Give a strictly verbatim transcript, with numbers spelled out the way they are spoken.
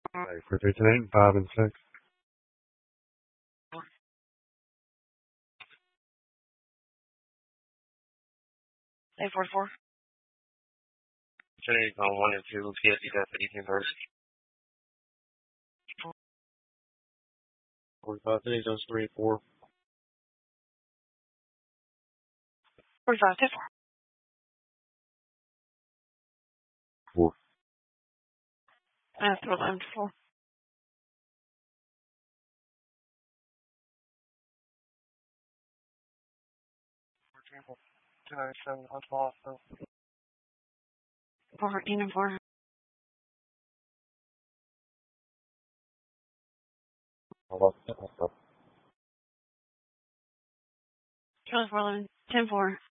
Right, for three ten eight, five and six. Eight forty four. Today's on one and two, P S C deputy first. Forty-five. Today's on three and four. Forty five. Ten four. Four. I have to eleven to four. Two ninety seven. On twelve. Fourteen and four. Charlie four eleven. Ten four.